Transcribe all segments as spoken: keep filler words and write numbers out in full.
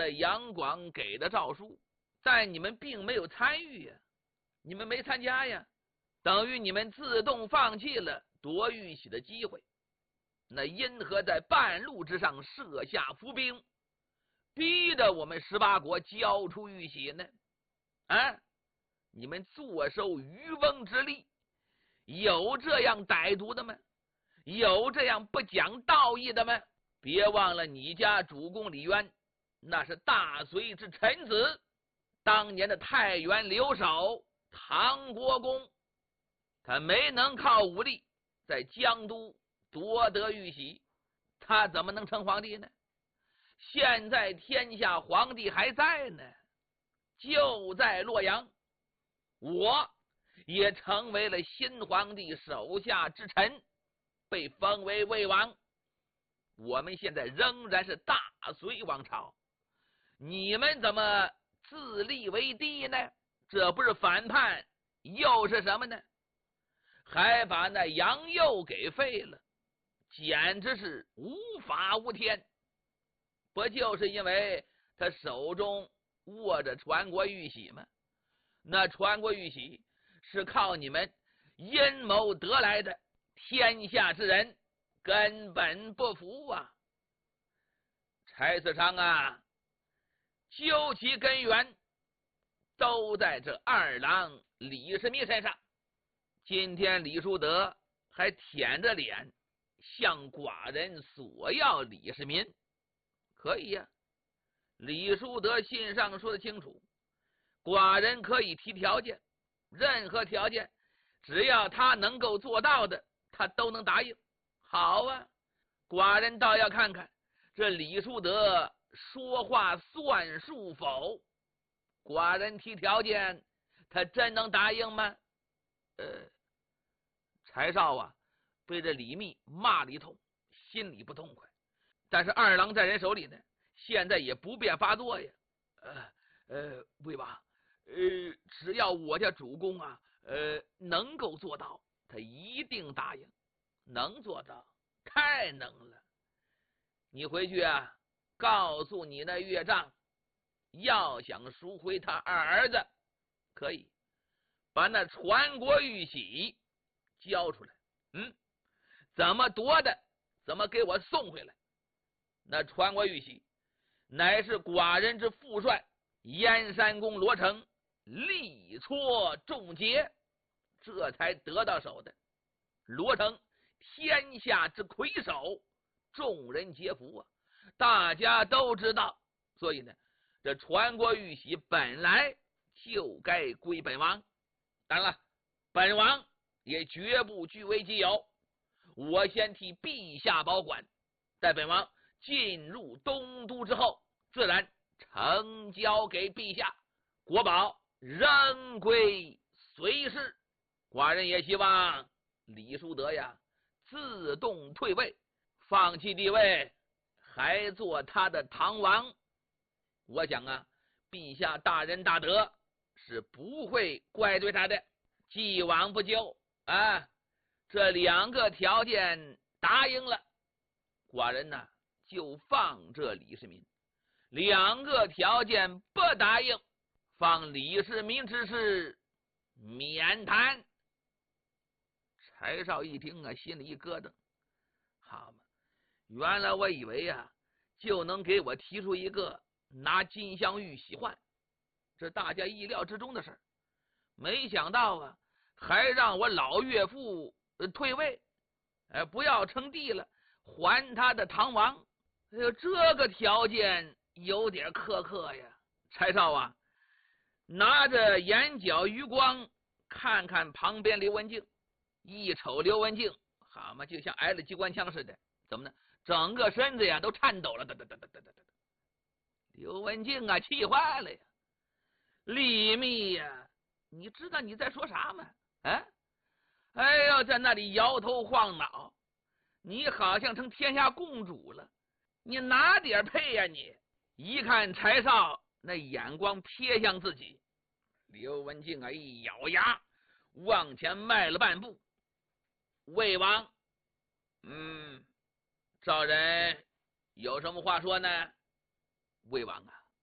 了杨广给的诏书，但你们并没有参与呀，你们没参加呀，等于你们自动放弃了夺玉玺的机会。那因何在半路之上设下伏兵，逼着我们十八国交出玉玺呢？啊，你们坐收渔翁之利，有这样歹毒的吗？有这样不讲道义的吗？别忘了你家主公李渊，那是大隋之臣子，当年的太原留守唐国公，他没能靠武力在江都夺得玉玺，他怎么能成皇帝呢？现在天下皇帝还在呢，就在洛阳，我也成为了新皇帝手下之臣，被封为魏王。我们现在仍然是大隋王朝，你们怎么自立为帝呢？这不是反叛又是什么呢？还把那杨佑给废了，简直是无法无天。不就是因为他手中握着传国玉玺吗？那传国玉玺是靠你们阴谋得来的，天下之人根本不服啊！柴四昌啊，究其根源都在这二郎李世民身上。今天李叔德还舔着脸向寡人索要李世民，可以呀、啊。李叔德信上说的清楚，寡人可以提条件，任何条件只要他能够做到的，他都能答应。好啊，寡人倒要看看这李叔德说话算数否。寡人提条件，他真能答应吗？呃，柴少啊，被这李密骂了一通，心里不痛快。但是二郎在人手里呢，现在也不便发作呀。呃呃，魏王，呃，只要我家主公啊，呃，能够做到，他一定答应。能做到，太能了。你回去啊，告诉你那岳丈，要想赎回他二儿子，可以把那传国玉玺交出来。嗯，怎么夺的，怎么给我送回来。那传国玉玺乃是寡人之副帅燕山公罗成力挫重劫，这才得到手的。罗成天下之魁首，众人皆服啊，大家都知道。所以呢，这传国玉玺本来就该归本王，当然了，本王也绝不据为己有。我先替陛下保管，待本王进入东都之后，自然呈交给陛下，国宝仍归随侍。寡人也希望李叔德呀自动退位，放弃帝位，还做他的唐王。我想啊，陛下大仁大德，是不会怪罪他的。既往不咎啊！这两个条件答应了，寡人呢就放这李世民；两个条件不答应，放李世民之事免谈。柴少一听啊，心里一咯噔，好嘛，原来我以为啊，就能给我提出一个拿金镶玉玺换，这大家意料之中的事儿。没想到啊，还让我老岳父、呃、退位，哎，不要称帝了，还他的唐王。哎呦，这个条件有点苛刻呀。柴少啊，拿着眼角余光看看旁边刘文静，一瞅刘文静，好嘛，就像挨了机关枪似的，怎么呢？整个身子呀都颤抖了。哒哒哒哒哒哒哒。刘文静啊，气坏了呀！李密呀，你知道你在说啥吗？啊，哎呦，在那里摇头晃脑，你好像成天下共主了，你哪点配呀你？一看柴少那眼光瞥向自己，刘文静啊一咬牙往前迈了半步。魏王，嗯，赵人有什么话说呢？魏王啊，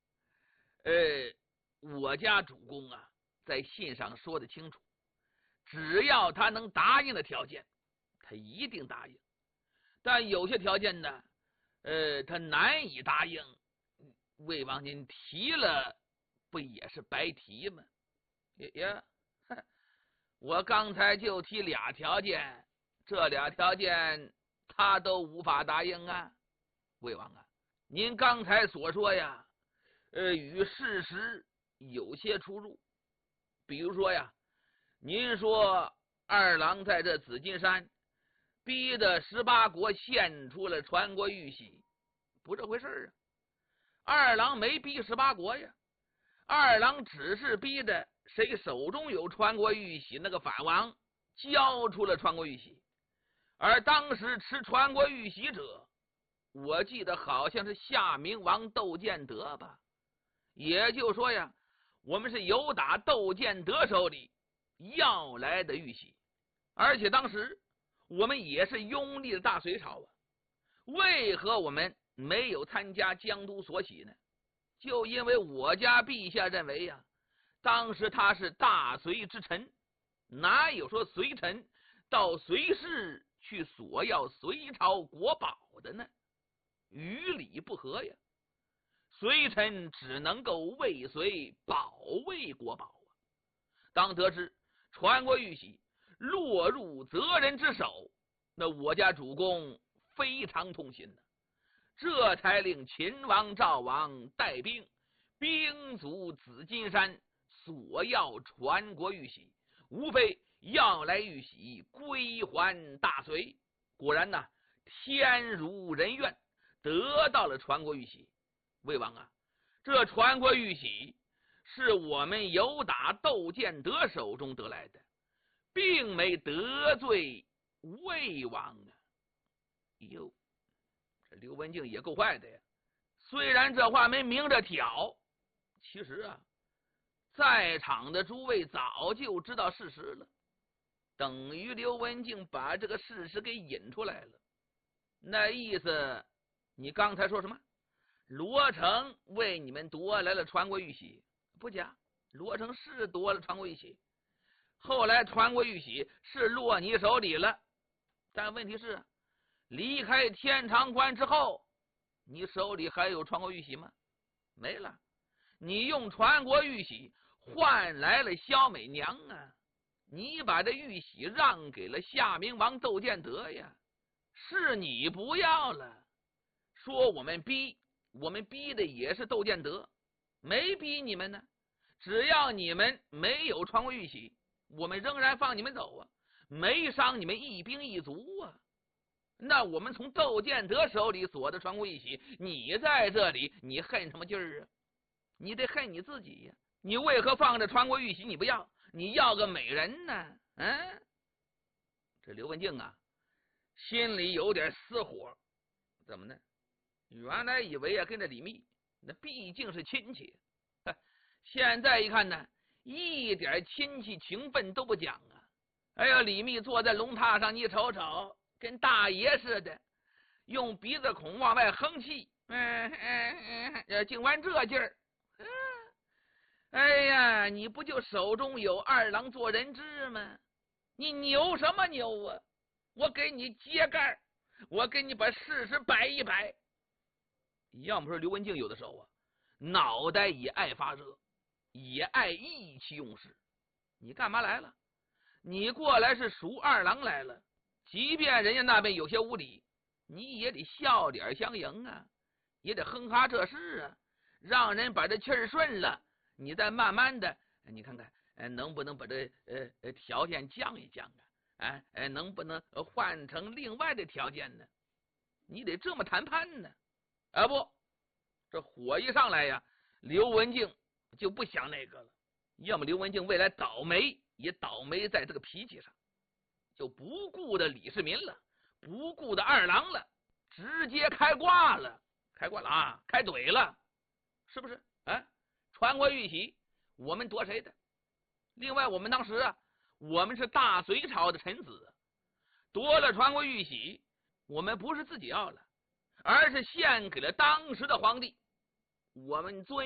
呃，我家主公啊，在信上说的清楚，只要他能答应的条件，他一定答应。但有些条件呢，呃，他难以答应。魏王您提了，不也是白提吗？呀，我刚才就提俩条件，这俩条件他都无法答应啊。魏王啊，您刚才所说呀，呃，与事实有些出入。比如说呀，您说二郎在这紫金山逼得十八国献出了传国玉玺，不这回事啊。二郎没逼十八国呀，二郎只是逼的谁手中有传国玉玺那个反王交出了传国玉玺，而当时持传国玉玺者，我记得好像是夏明王窦建德吧。也就是说呀，我们是由打窦建德手里要来的玉玺，而且当时我们也是拥立的大隋朝啊，为何我们没有参加江都所玺呢？就因为我家陛下认为呀，当时他是大隋之臣，哪有说隋臣到隋氏去索要隋朝国宝的呢？于理不合呀。隋臣只能够为隋保卫国宝啊。当得知传国玉玺落入责人之手，那我家主公非常痛心呢，这才令秦王赵王带兵兵卒紫金山索要传国玉玺，无非要来玉玺归还大隋。果然呐，天如人愿，得到了传国玉玺。魏王啊，这传国玉玺是我们由打窦建德手中得来的，并没得罪魏王啊。哟，这刘文静也够坏的呀！虽然这话没明着挑，其实啊，在场的诸位早就知道事实了，等于刘文静把这个事实给引出来了。那意思，你刚才说什么？罗成为你们夺来了传国玉玺，不假，罗成是夺了传国玉玺，后来传国玉玺是落你手里了，但问题是，离开天长关之后，你手里还有传国玉玺吗？没了。你用传国玉玺换来了萧美娘啊，你把这玉玺让给了夏明王窦建德呀，是你不要了。说我们逼我们逼的也是窦建德，没逼你们呢。只要你们没有传国玉玺，我们仍然放你们走啊，没伤你们一兵一卒啊。那我们从窦建德手里索的传国玉玺，你在这里，你恨什么劲儿啊？你得恨你自己呀！你为何放着传国玉玺你不要？你要个美人呢？嗯，这刘文静啊，心里有点私火。怎么呢？原来以为啊，跟着李密那毕竟是亲戚，现在一看呢，一点亲戚情分都不讲啊！哎呀，李密坐在龙榻上，你瞅瞅，跟大爷似的，用鼻子孔往外哼气，嗯嗯嗯，净完这劲儿，嗯，哎呀，你不就手中有二郎做人质吗？你牛什么牛啊？我给你揭盖，我给你把事实摆一摆。要么说刘文静有的时候啊，脑袋也爱发热，也爱意气用事。你干嘛来了？你过来是赎二郎来了，即便人家那边有些无理，你也得笑脸相迎啊，也得哼哈这事啊，让人把这气儿顺了，你再慢慢的，你看看，呃，能不能把这呃呃条件降一降啊？哎哎，能不能换成另外的条件呢？你得这么谈判呢。啊不，这火一上来呀，刘文静就不想那个了。要么刘文静未来倒霉也倒霉在这个脾气上，就不顾的李世民了，不顾的二郎了，直接开挂了，开挂了啊，开怼了，是不是？啊，传国玉玺我们夺谁的？另外我们当时啊，我们是大隋朝的臣子，夺了传国玉玺，我们不是自己要了，而是献给了当时的皇帝。我们尊